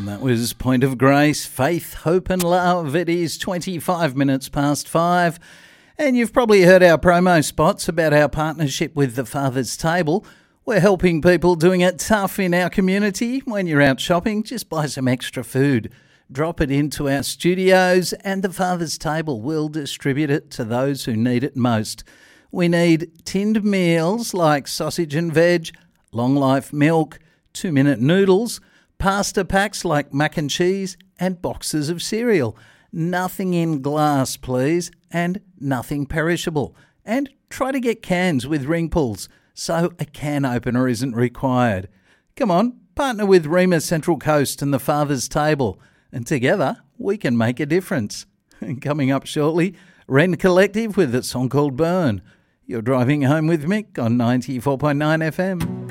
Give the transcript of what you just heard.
That was Point of Grace, Faith, Hope and Love. It is 25 minutes past 5. And you've probably heard our promo spots about our partnership with the Father's Table. We're helping people doing it tough in our community. When you're out shopping, just buy some extra food. Drop it into our studios and the Father's Table will distribute it to those who need it most. We need tinned meals like sausage and veg, long life milk, 2-minute noodles, pasta packs like mac and cheese, and boxes of cereal. Nothing in glass, please, and nothing perishable. And try to get cans with ring pulls, so a can opener isn't required. Come on, partner with Rima Central Coast and the Father's Table, and together we can make a difference. And coming up shortly, Ren Collective with a song called Burn. You're driving home with Mick on 94.9 FM.